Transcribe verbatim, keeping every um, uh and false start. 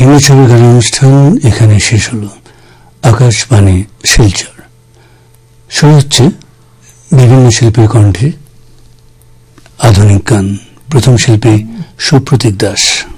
হিন্দি ছবির গান অনুষ্ঠান এখানে শেষ হল। আকাশবাণী শিলচর। শুরু হচ্ছে বিভিন্ন শিল্পীর কণ্ঠে আধুনিক গান। প্রথম শিল্পী সুপ্রতীক দাস।